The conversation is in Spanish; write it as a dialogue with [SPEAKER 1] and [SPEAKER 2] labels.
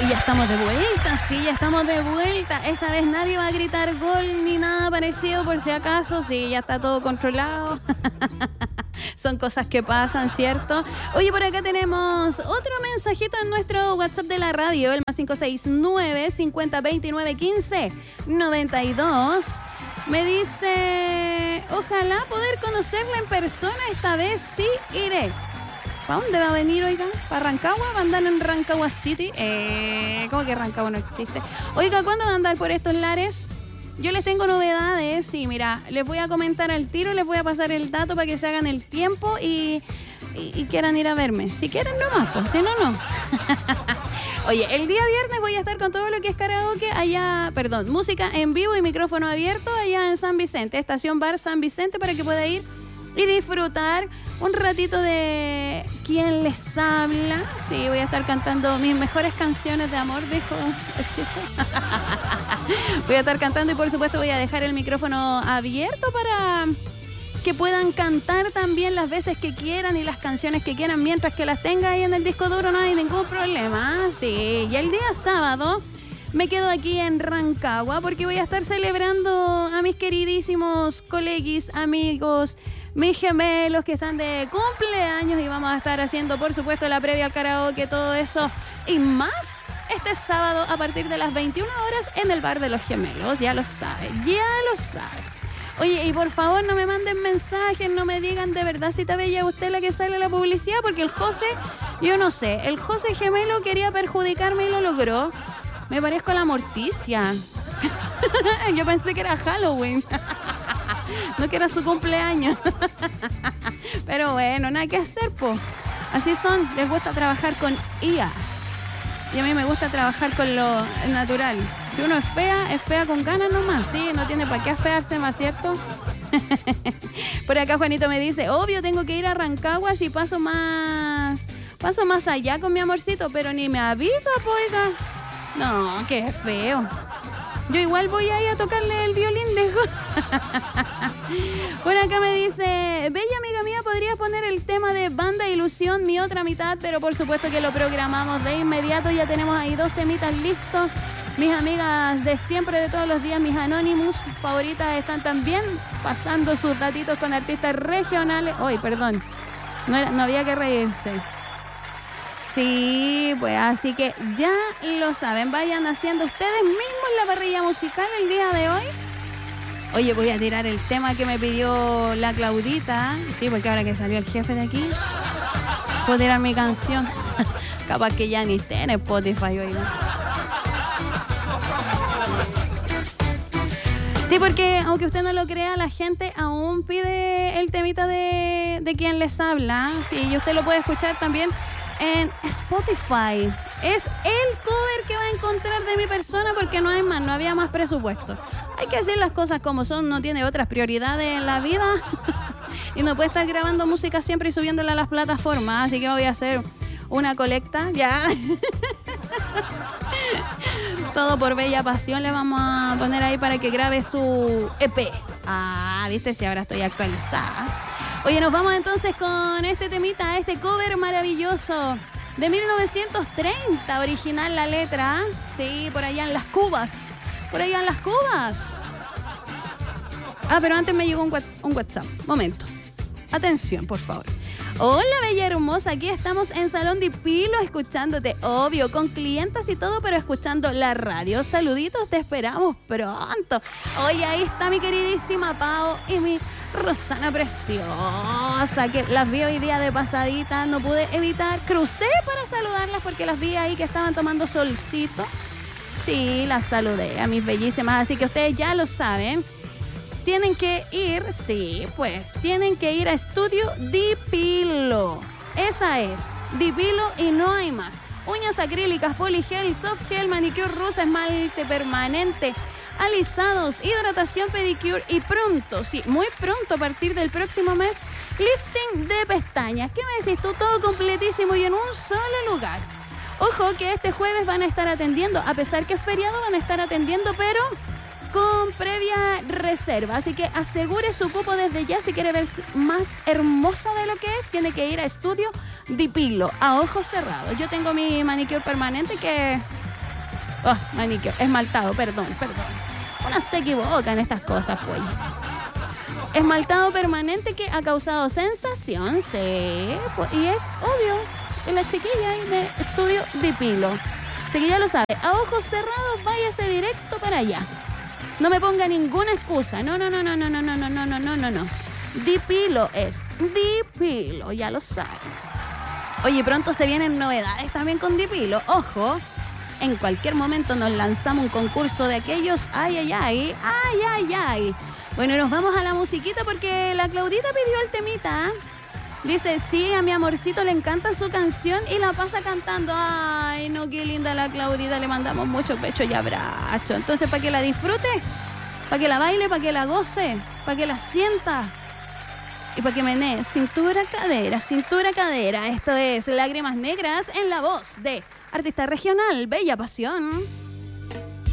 [SPEAKER 1] Y ya estamos de vuelta, sí, ya estamos de vuelta. Esta vez nadie va a gritar gol ni nada parecido por si acaso. Sí, ya está todo controlado. Son cosas que pasan, ¿cierto? Oye, por acá tenemos otro mensajito en nuestro WhatsApp de la radio, el más 569-5029-1592. Me dice, ojalá poder conocerla en persona, esta vez sí iré. ¿Para dónde va a venir, oiga? ¿Para Rancagua? ¿Va a andar en Rancagua City? ¿Cómo que Rancagua no existe? Oiga, ¿cuándo va a andar por estos lares? Yo les tengo novedades y mira, les voy a comentar al tiro, les voy a pasar el dato para que se hagan el tiempo y quieran ir a verme. Si quieren nomás, pues, si no, no. Oye, el día viernes voy a estar con todo lo que es karaoke allá, perdón, música en vivo y micrófono abierto allá en San Vicente, Estación Bar San Vicente, para que pueda ir y disfrutar un ratito de ¿Quién les habla? Sí, voy a estar cantando mis mejores canciones de amor, dijo. Voy a estar cantando y por supuesto voy a dejar el micrófono abierto para que puedan cantar también las veces que quieran y las canciones que quieran mientras que las tenga ahí en el disco duro, no hay ningún problema. Sí, y el día sábado me quedo aquí en Rancagua porque voy a estar celebrando a mis queridísimos coleguis, amigos, mis gemelos que están de cumpleaños y vamos a estar haciendo, por supuesto, la previa al karaoke, todo eso y más este sábado a partir de las 21 horas en el Bar de los Gemelos. Ya lo sabe, ya lo sabe. Oye, y por favor no me manden mensajes, no me digan de verdad si está bella usted la que sale en la publicidad, porque el José, yo no sé, el José Gemelo quería perjudicarme y lo logró. Me parezco a la Morticia. Yo pensé que era Halloween. No que era su cumpleaños. Pero bueno, nada que hacer, po. Así son, les gusta trabajar con IA. Y a mí me gusta trabajar con lo natural. Si uno es fea con ganas nomás, sí, no tiene para qué afearse más, ¿cierto? Por acá Juanito me dice, obvio tengo que ir a Rancagua si paso más allá con mi amorcito, pero ni me avisa, oiga. No, qué feo. Yo igual voy ahí a tocarle el violín, dejo. Por acá me dice, bella amiga mía, ¿podrías poner el tema de Banda Ilusión, mi otra mitad? Pero por supuesto que lo programamos de inmediato, ya tenemos ahí 2 temitas listos. Mis amigas de siempre, de todos los días, mis Anonymous favoritas, están también pasando sus datitos con artistas regionales. Ay, perdón, no había que reírse. Sí, pues así que ya lo saben, vayan haciendo ustedes mismos la parrilla musical el día de hoy. Oye, voy a tirar el tema que me pidió la Claudita. Sí, porque ahora que salió el jefe de aquí, puedo tirar mi canción. Capaz que ya ni esté en Spotify hoy, ¿no? Sí, porque aunque usted no lo crea, la gente aún pide el temita de Quién les habla. Sí, y usted lo puede escuchar también en Spotify. Es el cover que va a encontrar de mi persona porque no hay más, no había más presupuesto. Hay que decir las cosas como son, no tiene otras prioridades en la vida y no puede estar grabando música siempre y subiéndola a las plataformas, así que voy a hacer una colecta, ya. Todo por bella pasión le vamos a poner ahí para que grabe su EP. Ah, viste, si ahora estoy actualizada. Oye, nos vamos entonces con este temita, este cover maravilloso de 1930, original la letra. Sí, por allá en las Cubas. Por allá en las Cubas. Ah, pero antes me llegó un WhatsApp. Momento. Atención, por favor. Hola, bella hermosa. Aquí estamos en Salón de Pilo escuchándote, obvio, con clientas y todo, pero escuchando la radio. Saluditos, te esperamos pronto. Oye, ahí está mi queridísima Pau y mi Rosana preciosa, que las vi hoy día de pasadita, no pude evitar, crucé para saludarlas porque las vi ahí que estaban tomando solcito. Sí, las saludé a mis bellísimas, así que ustedes ya lo saben. Tienen que ir, sí, pues, tienen que ir a Estudio Dipilo. Esa es, Dipilo y no hay más. Uñas acrílicas, poligel, soft gel, manicure rusa, esmalte permanente, alisados, hidratación, pedicure y pronto, sí, muy pronto, a partir del próximo mes, lifting de pestañas. ¿Qué me decís tú? Todo completísimo y en un solo lugar. Ojo que este jueves van a estar atendiendo, a pesar que es feriado, van a estar atendiendo, pero con previa reserva. Así que asegure su cupo desde ya. Si quiere ver más hermosa de lo que es, tiene que ir a Estudio Dipilo, a ojos cerrados. Yo tengo mi manicure permanente que Oh, manicure, esmaltado, perdón. Una se equivoca en estas cosas, pues. Esmaltado permanente que ha causado sensación, sí. Pues, y es obvio, en la chiquilla ahí de Estudio Dipilo. Así que ya lo sabe, a ojos cerrados, váyase directo para allá. No me ponga ninguna excusa. No. Dipilo es Dipilo, ya lo sabe. Oye, pronto se vienen novedades también con Dipilo. Ojo, en cualquier momento nos lanzamos un concurso de aquellos. Ay. Bueno, nos vamos a la musiquita porque la Claudita pidió el temita. Dice, sí, a mi amorcito le encanta su canción y la pasa cantando. Ay, no, qué linda la Claudita. Le mandamos mucho pecho y abrazo. Entonces, para que la disfrute, para que la baile, para que la goce, para que la sienta y para que menee cintura, cadera. Esto es Lágrimas Negras en la voz de artista regional Bella Pasión.